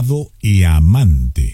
amado y amante.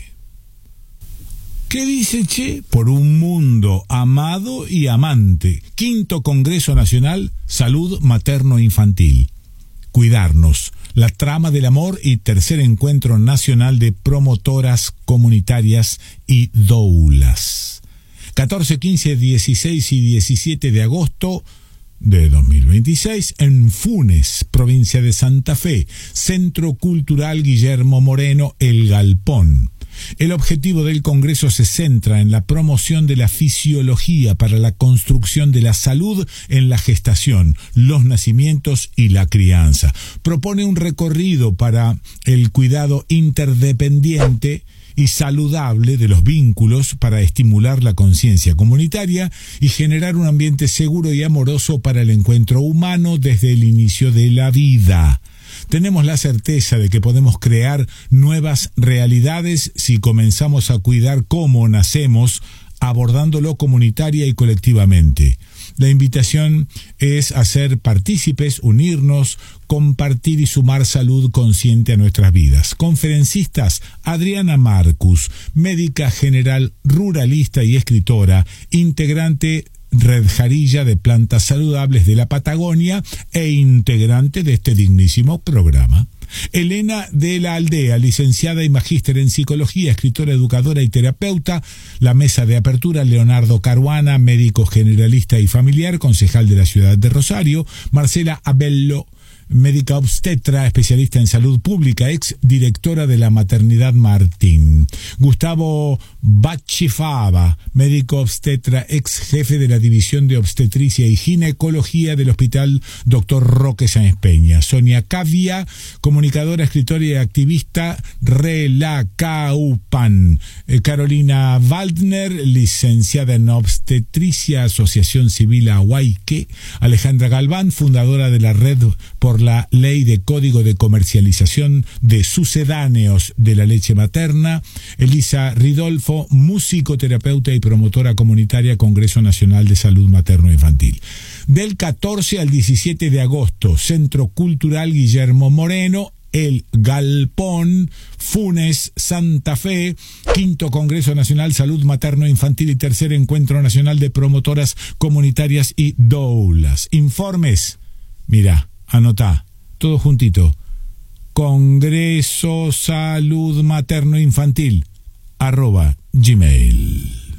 ¿Qué dice, che? Por un mundo amado y amante. Quinto Congreso Nacional Salud Materno-Infantil. Cuidarnos, la trama del amor y tercer encuentro nacional de promotoras comunitarias y doulas. 14, 15, 16 y 17 de agosto de 2026 en Funes, provincia de Santa Fe, Centro Cultural Guillermo Moreno, El Galpón. El objetivo del Congreso se centra en la promoción de la fisiología para la construcción de la salud en la gestación, los nacimientos y la crianza. Propone un recorrido para el cuidado interdependiente y saludable de los vínculos para estimular la conciencia comunitaria y generar un ambiente seguro y amoroso para el encuentro humano desde el inicio de la vida. Tenemos la certeza de que podemos crear nuevas realidades si comenzamos a cuidar cómo nacemos, abordándolo comunitaria y colectivamente. La invitación es a ser partícipes, unirnos, compartir y sumar salud consciente a nuestras vidas. Conferencistas: Adriana Marcus, médica general ruralista y escritora, integrante Red Jarilla de Plantas Saludables de la Patagonia e integrante de este dignísimo programa. Elena de la Aldea, licenciada y magíster en psicología, escritora, educadora y terapeuta. La mesa de apertura: Leonardo Caruana, médico generalista y familiar, concejal de la ciudad de Rosario. Marcela Abello, médica obstetra, especialista en salud pública, ex directora de la Maternidad Martín. Gustavo Bachifava, médico obstetra, ex jefe de la División de Obstetricia y Ginecología del Hospital Dr. Roque Sáenz Peña. Sonia Cavia, comunicadora, escritora y activista, Relacaupan. Carolina Waldner, licenciada en obstetricia, Asociación Civil Ahuayque. Alejandra Galván, fundadora de la Red por la Ley de Código de Comercialización de Sucedáneos de la Leche Materna. Elisa Ridolfo, musicoterapeuta y promotora comunitaria, Congreso Nacional de Salud Materno-Infantil. Del 14 al 17 de agosto, Centro Cultural Guillermo Moreno, El Galpón, Funes, Santa Fe, Quinto Congreso Nacional Salud Materno-Infantil y tercer Encuentro Nacional de Promotoras Comunitarias y Doulas. Informes, mira, anotá, todo juntito: Congreso Salud Materno Infantil @gmail.com